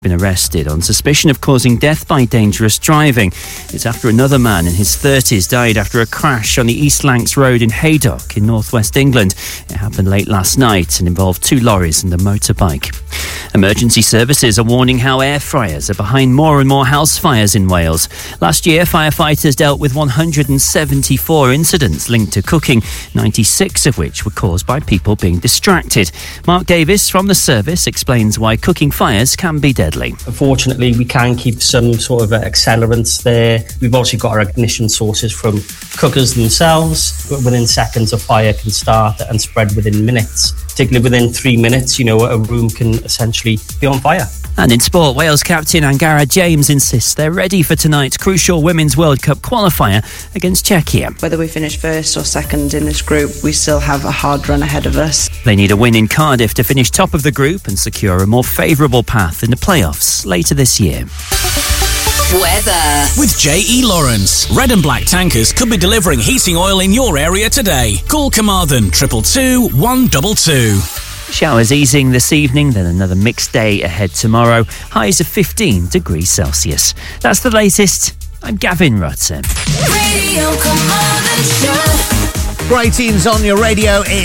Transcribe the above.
been arrested on suspicion of causing death by dangerous driving. It's after another man in his 30s died after a crash on the East Lancs Road in Haydock in northwest England. It happened late last night and involved 2 lorries and a motorbike. Emergency services are warning how air fryers are behind more and more house fires in Wales. Last year, firefighters dealt with 174 incidents linked to cooking, 96 of which were caused by people being distracted. Mark Davis from the service explains why cooking fires can be deadly. Unfortunately, we can keep some sort of accelerants there. We've also got our ignition sources from cookers themselves. Within seconds, a fire can start and spread within minutes. Particularly within 3 minutes, a room can essentially be on fire. And in sport, Wales captain Angara James insists they're ready for tonight's crucial Women's World Cup qualifier against Czechia. Whether we finish first or second in this group, we still have a hard run ahead of us. They need a win in Cardiff to finish top of the group and secure a more favourable path in the playoffs later this year. Weather. With J.E. Lawrence. Red and Black Tankers could be delivering heating oil in your area today. Call Carmarthen 222 122. Showers easing this evening, then another mixed day ahead tomorrow. Highs of 15 degrees Celsius. That's the latest. I'm Gavin Rutten. Radio Carmarthen Show. Great tunes on your radio.